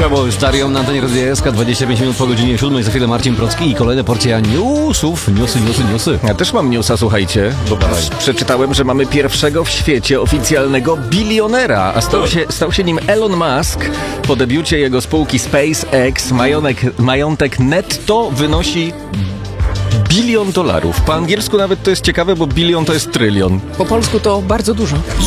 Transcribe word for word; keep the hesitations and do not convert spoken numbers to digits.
Trouble Starion na antenie Radia S K, dwadzieścia pięć minut po godzinie siódmej. Za chwilę Marcin Procki i kolejna porcja newsów. Newsy, newsy, newsy. Ja też mam newsa, słuchajcie, bo Dawaj. przeczytałem, że mamy pierwszego w świecie oficjalnego bilionera, a stał się, stał się nim Elon Musk. Po debiucie jego spółki SpaceX majątek, majątek netto wynosi bilion dolarów. Po angielsku nawet to jest ciekawe, bo bilion to jest trylion. Po polsku to bardzo dużo.